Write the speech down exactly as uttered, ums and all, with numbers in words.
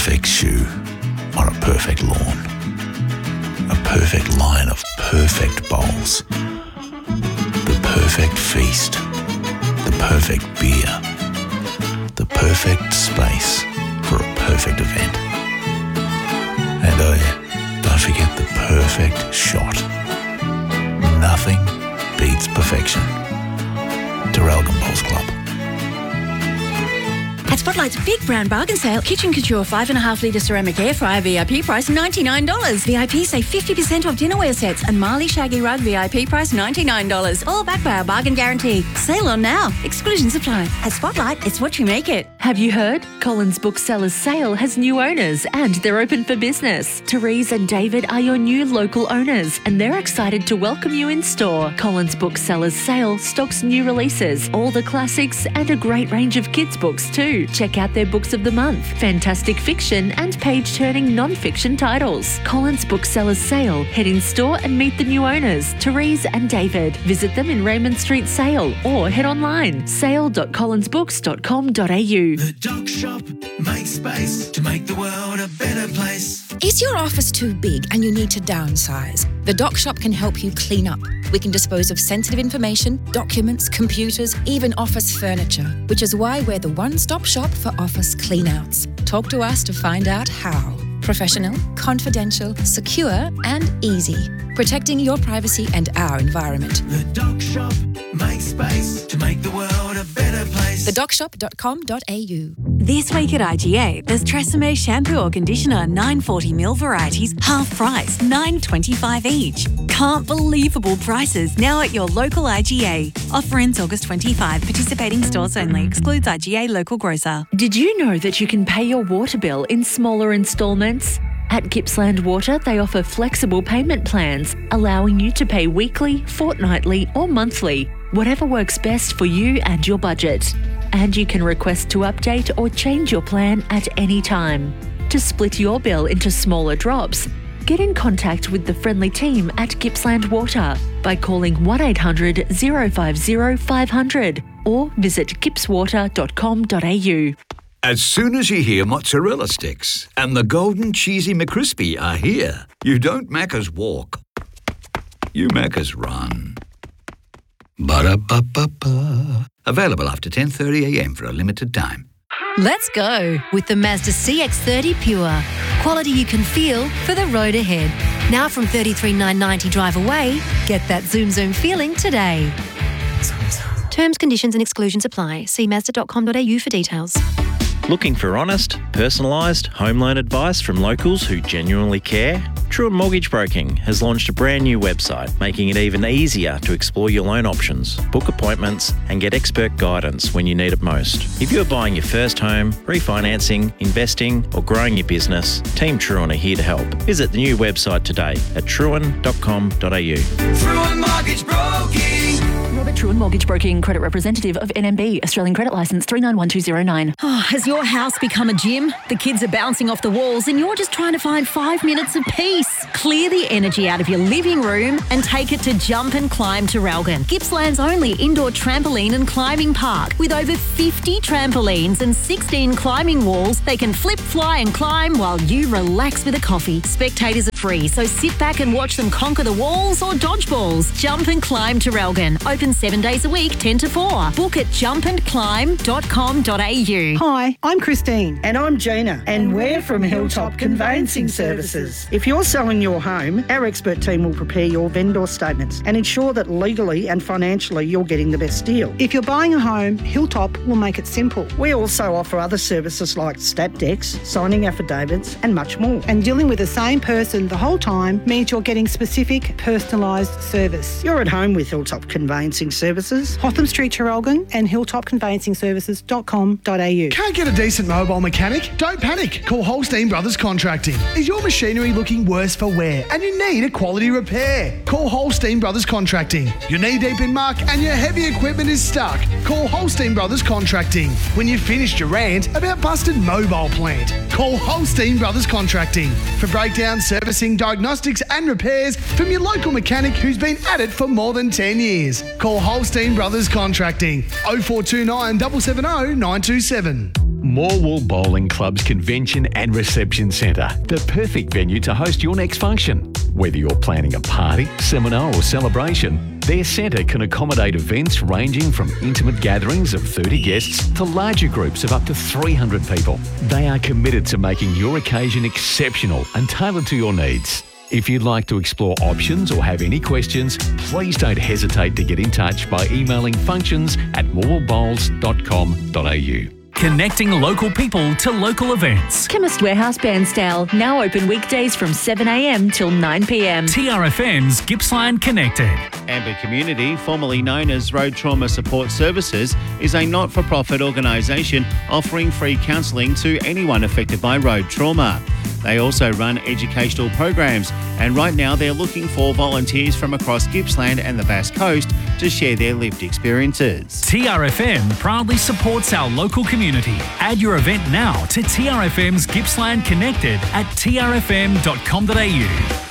perfect shoe on a perfect lawn. A perfect line of perfect bowls. The perfect feast. The perfect beer. The perfect space for a perfect event. And oh yeah, don't forget the perfect shot. Nothing beats perfection. Traralgon Bowls Club. At Spotlight's big brand bargain sale, Kitchen Couture five and a half litre ceramic air fryer V I P price ninety-nine dollars. V I P save fifty percent off dinnerware sets and Marley Shaggy Rug V I P price ninety-nine dollars. All backed by our bargain guarantee. Sale on now. Exclusions apply. At Spotlight, it's what you make it. Have you heard? Collins Booksellers Sale has new owners and they're open for business. Therese and David are your new local owners and they're excited to welcome you in store. Collins Booksellers Sale stocks new releases, all the classics and a great range of kids' books too. Check out their books of the month, fantastic fiction and page-turning non-fiction titles. Collins Booksellers Sale. Head in store and meet the new owners, Therese and David. Visit them in Raymond Street Sale or head online, sale dot collins books dot com dot a u. The Doc Shop makes space to make the world a better place. Is your office too big and you need to downsize? The Doc Shop can help you clean up. We can dispose of sensitive information, documents, computers, even office furniture, which is why we're the one-stop shop for office cleanouts. Talk to us to find out how. Professional, confidential, secure and easy. Protecting your privacy and our environment. The Doc Shop makes space to make the world a better place. the doc shop dot com dot a u. This week at I G A, there's Tresemme shampoo or conditioner, nine forty milliliter varieties, half price, nine twenty-five each. Can't believable prices now at your local I G A. Offer ends August twenty-fifth. Participating stores only. Excludes I G A local grocer. Did you know that you can pay your water bill in smaller instalments? At Gippsland Water, they offer flexible payment plans, allowing you to pay weekly, fortnightly or monthly, whatever works best for you and your budget. And you can request to update or change your plan at any time. To split your bill into smaller drops, get in contact with the friendly team at Gippsland Water by calling one eight hundred, zero five zero, five hundred or visit gips water dot com dot a u. As soon as you hear mozzarella sticks and the golden cheesy McCrispy are here, you don't Macca's walk, you Macca's run. Ba-da-ba-ba-ba. Available after ten thirty a m for a limited time. Let's go with the Mazda C X thirty Pure. Quality you can feel for the road ahead. Now from thirty-three thousand nine hundred ninety drive away, get that zoom zoom feeling today. Terms, conditions and exclusions apply. See mazda dot com dot a u for details. Looking for honest, personalised home loan advice from locals who genuinely care? Truan Mortgage Broking has launched a brand new website, making it even easier to explore your loan options, book appointments and get expert guidance when you need it most. If you're buying your first home, refinancing, investing or growing your business, Team Truan are here to help. Visit the new website today at truan dot com dot a u. Truan Mortgage Broking. Robert Truan Mortgage Broking, credit representative of N M B, Australian credit licence three nine one two zero nine. Oh, has your house become a gym? The kids are bouncing off the walls and you're just trying to find five minutes of peace. Clear the energy out of your living room and take it to Jump and Climb Traralgon, Gippsland's only indoor trampoline and climbing park. With over fifty trampolines and sixteen climbing walls, they can flip, fly and climb while you relax with a coffee. Spectators are free, so sit back and watch them conquer the walls or dodge balls. Jump and Climb Traralgon, open seven days a week, ten to four. Book at jump and climb dot com dot a u. Hi, I'm Christine. And I'm Gina. And we're from Hilltop Conveyancing Services. If you're selling your home, our expert team will prepare your vendor statements and ensure that legally and financially you're getting the best deal. If you're buying a home, Hilltop will make it simple. We also offer other services like stat decks, signing affidavits and much more. And dealing with the same person the whole time means you're getting specific, personalised service. You're at home with Hilltop Conveyancing Services, Hotham Street, Traralgon and hilltop conveyancing services dot com dot a u. Can't get a decent mobile mechanic? Don't panic. Call Holstein Brothers Contracting. Is your machinery looking worse for wear and you need a quality repair? Call Holstein Brothers Contracting. You're knee deep in muck and your heavy equipment is stuck. Call Holstein Brothers Contracting. When you've finished your rant about busted mobile plant, Call Holstein Brothers Contracting for breakdown, servicing, diagnostics and repairs from your local mechanic who's been at it for more than ten years. Call Holstein Brothers Contracting oh four two nine, seven seven oh, nine two seven. Morwell Bowling Club's Convention and Reception Centre, the perfect venue to host your next function. Whether you're planning a party, seminar or celebration, their centre can accommodate events ranging from intimate gatherings of thirty guests to larger groups of up to three hundred people. They are committed to making your occasion exceptional and tailored to your needs. If you'd like to explore options or have any questions, please don't hesitate to get in touch by emailing functions at morwell bowls dot com dot a u. Connecting local people to local events. Chemist Warehouse Bairnsdale, now open weekdays from seven a m till nine p m. T R F M's Gippsland Connected. Amber Community, formerly known as Road Trauma Support Services, is a not-for-profit organisation offering free counselling to anyone affected by road trauma. They also run educational programs, and right now they're looking for volunteers from across Gippsland and the Bass Coast to share their lived experiences. T R F M proudly supports our local community. Add your event now to T R F M's Gippsland Connected at t r f m dot com dot a u.